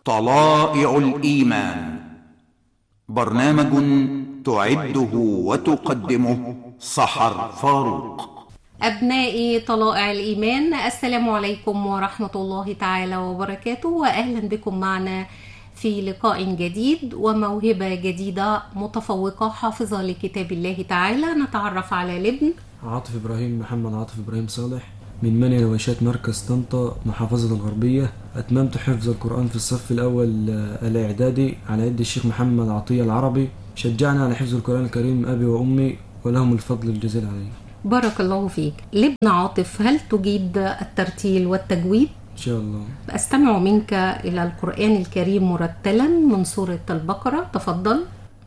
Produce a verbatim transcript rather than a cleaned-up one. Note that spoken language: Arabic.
طلائع الإيمان، برنامج تعده وتقدمه سحر فاروق. أبنائي طلائع الإيمان، السلام عليكم ورحمة الله تعالى وبركاته، وأهلا بكم معنا في لقاء جديد وموهبة جديدة متفوقة حافظة لكتاب الله تعالى. نتعرف على الابن عاطف إبراهيم محمد عاطف إبراهيم صالح من منيا نواشات مركز طنطا محافظة الغربية. أتممت حفظ القرآن في الصف الأول الإعدادي على يد الشيخ محمد عطية العربي. شجعنا على حفظ القرآن الكريم أبي وأمي ولهم الفضل الجزيل علي. بارك الله فيك. لابن عاطف، هل تجيد الترتيل والتجويد؟ إن شاء الله. أستمع منك إلى القرآن الكريم مرتلا من سورة البقرة، تفضل.